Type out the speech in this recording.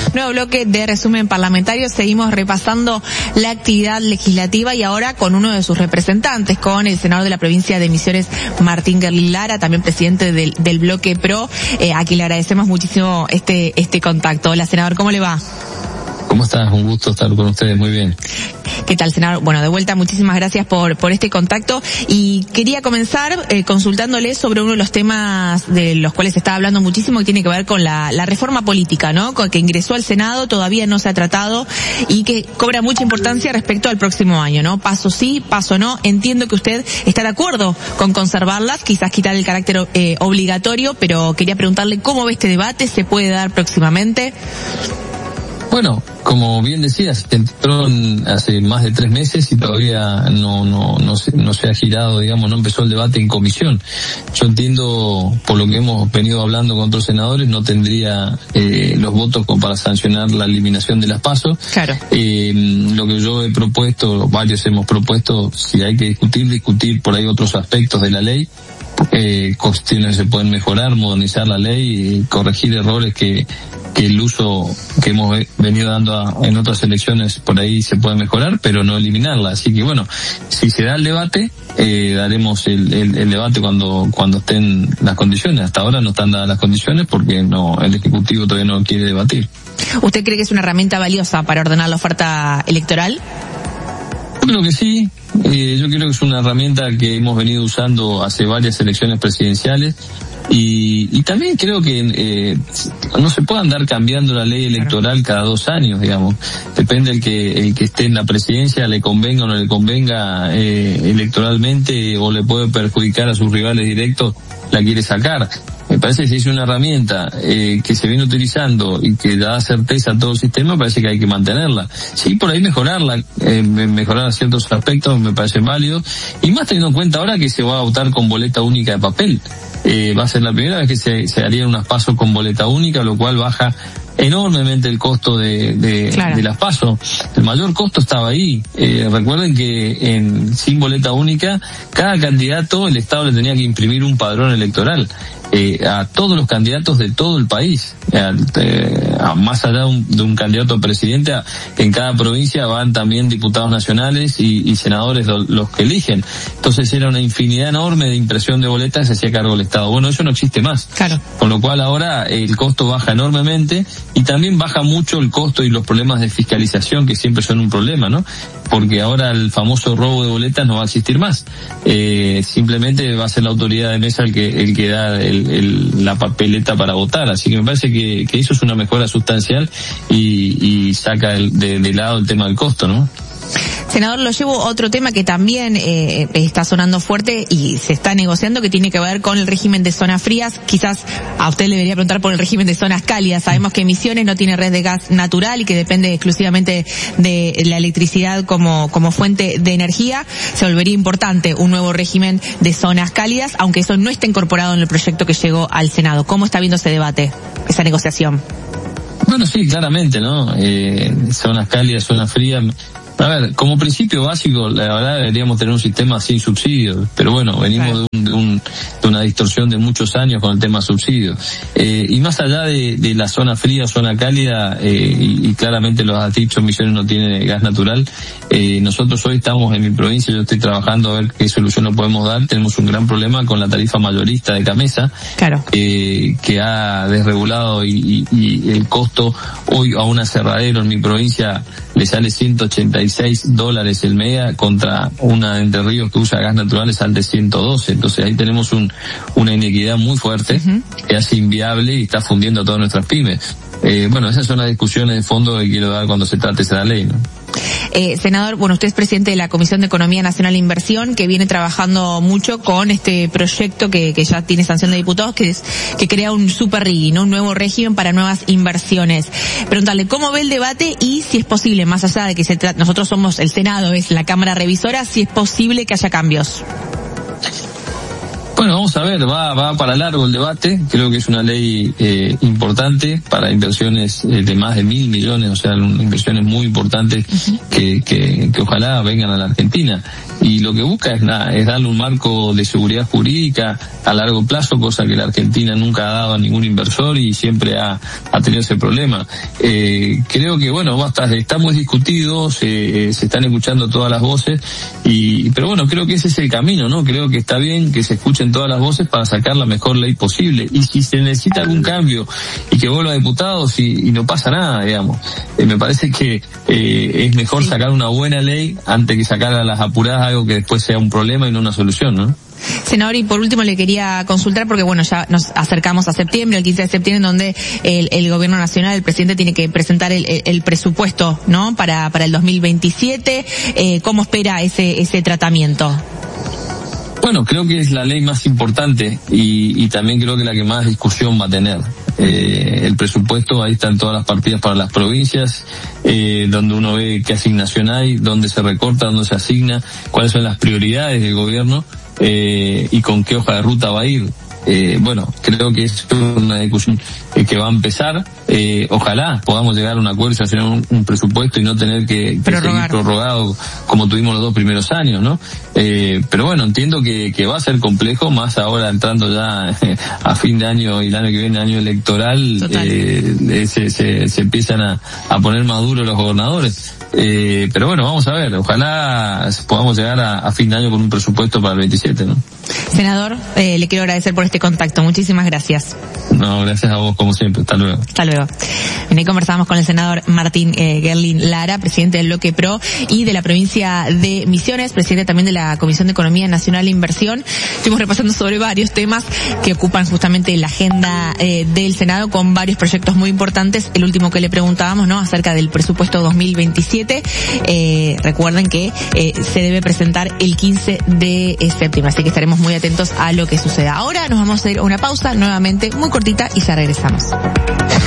Nuevo bloque de resumen parlamentario. Seguimos repasando la actividad legislativa y ahora con uno de sus representantes, con el senador de la provincia de Misiones, Martín Gerli Lara, también presidente del bloque PRO, a quien le agradecemos muchísimo este contacto. Hola, senador, ¿cómo le va? ¿Cómo estás? Un gusto estar con ustedes, muy bien. ¿Qué tal, senador? Bueno, de vuelta, muchísimas gracias por este contacto y quería comenzar consultándole sobre uno de los temas de los cuales se está hablando muchísimo, que tiene que ver con la reforma política, ¿no? Que ingresó al Senado, todavía no se ha tratado y que cobra mucha importancia respecto al próximo año, ¿no? Paso sí, paso no. Entiendo que usted está de acuerdo con conservarlas, quizás quitar el carácter obligatorio, pero quería preguntarle cómo ve este debate, ¿se puede dar próximamente? Bueno, como bien decías, entró hace más de 3 meses y todavía no se ha girado, digamos, no empezó el debate en comisión. Yo entiendo, por lo que hemos venido hablando con otros senadores, no tendría los votos como para sancionar la eliminación de las PASO. Claro. Lo que yo he propuesto, varios hemos propuesto, si hay que discutir por ahí otros aspectos de la ley, cuestiones se pueden mejorar, modernizar la ley y corregir errores que el uso que hemos venido dando en otras elecciones por ahí se puede mejorar, pero no eliminarla. Así que bueno, si se da el debate, daremos el debate cuando estén las condiciones. Hasta ahora no están dadas las condiciones porque el Ejecutivo todavía no quiere debatir. ¿Usted cree que es una herramienta valiosa para ordenar la oferta electoral? Yo creo que sí. Yo creo que es una herramienta que hemos venido usando hace varias elecciones presidenciales. Y también creo que no se puede andar cambiando la ley electoral cada 2 años, digamos. Depende el que esté en la presidencia, le convenga o no le convenga electoralmente, o le puede perjudicar a sus rivales directos, la quiere sacar. Me parece que si es una herramienta que se viene utilizando y que da certeza a todo el sistema, me parece que hay que mantenerla. Sí, por ahí mejorarla, mejorar ciertos aspectos me parece válido, y más teniendo en cuenta ahora que se va a votar con boleta única de papel. Va a ser la primera vez que se harían unas PASO con boleta única, lo cual baja enormemente el costo de las PASO. El mayor costo estaba ahí. Recuerden que sin boleta única, cada candidato, el Estado le tenía que imprimir un padrón electoral a todos los candidatos de todo el país. Más allá de un candidato a presidente, en cada provincia van también diputados nacionales y senadores los que eligen. Entonces era una infinidad enorme de impresión de boletas que se hacía cargo del Estado. Bueno, eso no existe más. Claro. Con lo cual ahora el costo baja enormemente y también baja mucho el costo y los problemas de fiscalización, que siempre son un problema, ¿no? Porque ahora el famoso robo de boletas no va a existir más. Simplemente va a ser la autoridad de mesa el que da la papeleta para votar. Así que me parece que eso es una mejora sustancial y saca de lado el tema del costo, ¿no? Senador, lo llevo a otro tema que también está sonando fuerte y se está negociando, que tiene que ver con el régimen de zonas frías. Quizás a usted le debería preguntar por el régimen de zonas cálidas. Sabemos que Misiones no tiene red de gas natural y que depende exclusivamente de la electricidad como fuente de energía. Se volvería importante un nuevo régimen de zonas cálidas, aunque eso no está incorporado en el proyecto que llegó al Senado. ¿Cómo está viendo ese debate, esa negociación? Bueno, sí, claramente, ¿no? Zonas cálidas, zonas frías. A ver, como principio básico, la verdad deberíamos tener un sistema sin subsidios, pero bueno, venimos de una distorsión de muchos años con el tema subsidios. Y más allá de la zona fría o zona cálida, y claramente lo has dicho, Misiones no tiene gas natural, nosotros hoy estamos en mi provincia, yo estoy trabajando a ver qué solución nos podemos dar. Tenemos un gran problema con la tarifa mayorista de Camesa, claro, que ha desregulado y el costo hoy a un aserradero en mi provincia le sale $186 el mega, contra una de Entre Ríos que usa gas natural es al de 112. Entonces ahí tenemos una inequidad muy fuerte que hace inviable y está fundiendo a todas nuestras pymes. Bueno, esas son las discusiones de fondo que quiero dar cuando se trate esa ley, ¿no? Senador, bueno, usted es presidente de la Comisión de Economía Nacional e Inversión, que viene trabajando mucho con este proyecto que ya tiene sanción de diputados, que crea un super RIGI, ¿no? Un nuevo régimen para nuevas inversiones. Preguntarle cómo ve el debate y si es posible, más allá de que nosotros somos el Senado, es la Cámara Revisora, si es posible que haya cambios. Bueno, vamos a ver, va para largo el debate. Creo que es una ley importante para inversiones de más de 1.000 millones, o sea, inversiones muy importantes que ojalá vengan a la Argentina. Y lo que busca es darle un marco de seguridad jurídica a largo plazo, cosa que la Argentina nunca ha dado a ningún inversor y siempre ha tenido ese problema. Creo que, bueno, está muy discutido, se están escuchando todas las voces, pero bueno, creo que ese es el camino, ¿no? Creo que está bien que se escuchen todas las voces para sacar la mejor ley posible. Y si se necesita algún cambio y que vuelva a diputados y no pasa nada, digamos. Me parece que es mejor sacar una buena ley antes que sacar a las apuradas algo que después sea un problema y no una solución, ¿no? Senador, y por último le quería consultar porque bueno, ya nos acercamos a septiembre, el 15 de septiembre, en donde el gobierno nacional, el presidente tiene que presentar el presupuesto, ¿no? Para el 2027. ¿Cómo espera ese tratamiento? Bueno, creo que es la ley más importante y también creo que la que más discusión va a tener. El presupuesto, ahí están todas las partidas para las provincias, donde uno ve qué asignación hay, dónde se recorta, dónde se asigna, cuáles son las prioridades del gobierno y con qué hoja de ruta va a ir. Bueno, creo que es una discusión que va a empezar. Ojalá podamos llegar a un acuerdo y hacer un presupuesto y no tener que seguir prorrogado como tuvimos los 2 primeros años, ¿no? Pero bueno, entiendo que va a ser complejo, más ahora entrando ya a fin de año y el año que viene, año electoral, se empiezan a poner más duros los gobernadores. Pero bueno, vamos a ver, ojalá podamos llegar a fin de año con un presupuesto para el 27, ¿no? Senador, le quiero agradecer por este contacto, muchísimas gracias. No, gracias a vos como siempre, hasta luego. Hasta luego. Bien, ahí conversamos con el senador Martín Gerlin Lara, presidente del Bloque PRO y de la provincia de Misiones, presidente también de la Comisión de Economía Nacional e Inversión. Estuvimos repasando sobre varios temas que ocupan justamente la agenda del Senado, con varios proyectos muy importantes. El último que le preguntábamos, ¿no?, acerca del presupuesto 2027. Recuerden que se debe presentar el 15 de septiembre, así que estaremos muy atentos a lo que suceda. Ahora nos vamos a ir a una pausa nuevamente muy cortita y ya regresamos.